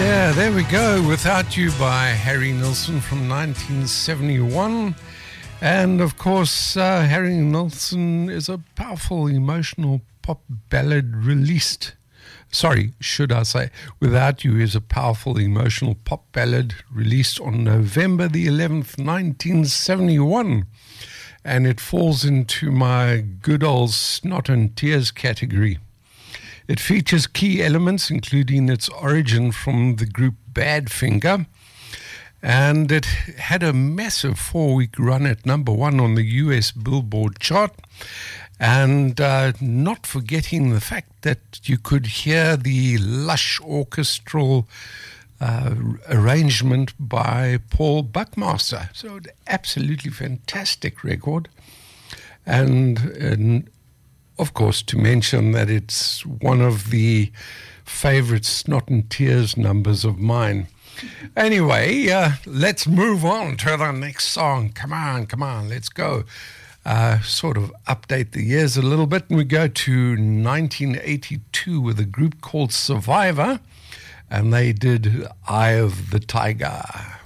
Yeah, there we go. Without You by Harry Nilsson from 1971. And of course, Harry Nilsson is a powerful, emotional pop ballad released. Sorry, should I say, Without You is a powerful, emotional pop ballad released on November the 11th, 1971. And it falls into my good old snot and tears category. It features key elements, including its origin from the group Badfinger, and it had a massive 4-week run at number one on the US Billboard chart, and not forgetting the fact that you could hear the lush orchestral arrangement by Paul Buckmaster. So an absolutely fantastic record, and of course, to mention that it's one of the favorite Snot and Tears numbers of mine. Anyway, let's move on to the next song. Come on, let's go. Sort of update the years a little bit, and we go to 1982 with a group called Survivor, and they did Eye of the Tiger.